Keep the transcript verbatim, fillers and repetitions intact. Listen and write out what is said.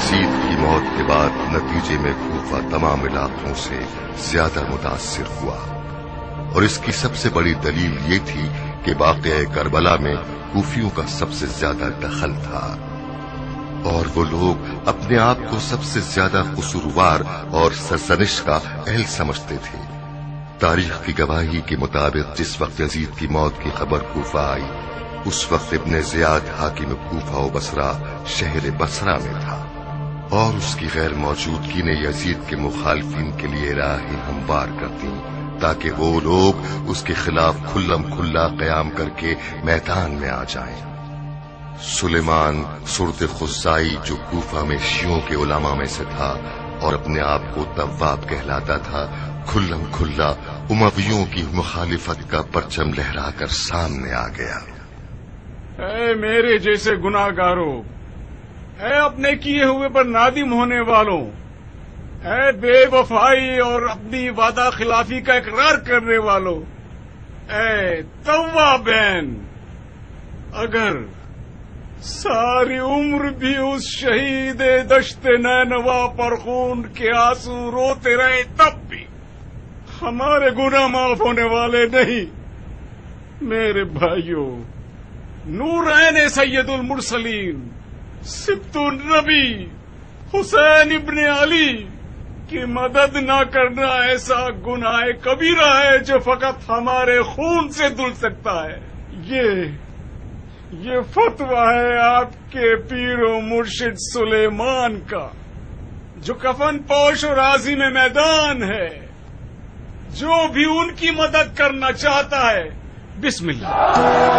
یزید کی موت کے بعد نتیجے میں کوفہ تمام علاقوں سے زیادہ متاثر ہوا، اور اس کی سب سے بڑی دلیل یہ تھی کہ واقعہ کربلا میں کوفیوں کا سب سے زیادہ دخل تھا، اور وہ لوگ اپنے آپ کو سب سے زیادہ قصوروار اور سرزنش کا اہل سمجھتے تھے۔ تاریخ کی گواہی کے مطابق جس وقت یزید کی موت کی خبر کوفہ آئی، اس وقت ابن زیاد حاکم کوفہ و بصرہ شہر بصرہ میں تھا، اور اس کی غیر موجودگی نے یزید کے مخالفین کے لیے راہیں ہموار کر دیں تاکہ وہ لوگ اس کے خلاف کھلم کھلا قیام کر کے میدان میں آ جائیں۔ سلیمان سرد خزائی جو کوفہ میں شیعوں کے علماء میں سے تھا اور اپنے آپ کو تواب کہلاتا تھا، کھلم کھلا امویوں کی مخالفت کا پرچم لہرا کر سامنے آ گیا۔ اے میرے جیسے گناہگاروں، اے اپنے کیے ہوئے پر نادم ہونے والوں، اے بے وفائی اور اپنی وعدہ خلافی کا اقرار کرنے والوں، اے توابین، اگر ساری عمر بھی اس شہید دشت نینوا پر خون کے آنسو روتے رہے تب بھی ہمارے گناہ معاف ہونے والے نہیں۔ میرے بھائیوں، نورین سید المرسلین، سبط النبی حسین ابن علی کی مدد نہ کرنا ایسا گناہ کبیرہ ہے جو فقط ہمارے خون سے دھل سکتا ہے۔ یہ یہ فتویٰ ہے آپ کے پیر و مرشد سلیمان کا، جو کفن پوش اور عازم میدان ہے۔ جو بھی ان کی مدد کرنا چاہتا ہے، بسم اللہ۔